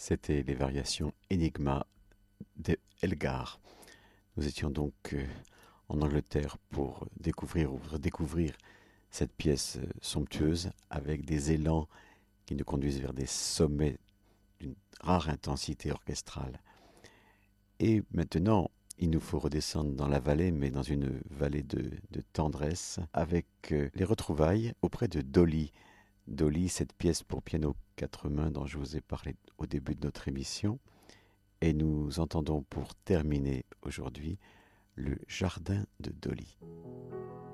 C'était les variations Enigma de Elgar. Nous étions donc en Angleterre pour découvrir ou redécouvrir cette pièce somptueuse avec des élans qui nous conduisent vers des sommets d'une rare intensité orchestrale. Et maintenant, il nous faut redescendre dans la vallée, mais dans une vallée de tendresse, avec les retrouvailles auprès de Dolly. Dolly, cette pièce pour piano quatre mains dont je vous ai parlé au début de notre émission. Et nous entendons pour terminer aujourd'hui le jardin de Dolly.